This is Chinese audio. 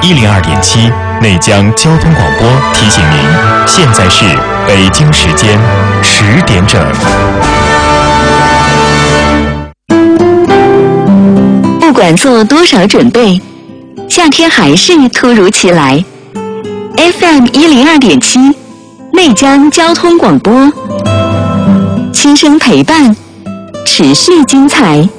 102.7内江交通广播提醒您，现在是北京时间10点整。 不管做多少准备，夏天还是突如其来。FM 102.7内江交通广播，轻声陪伴，持续精彩。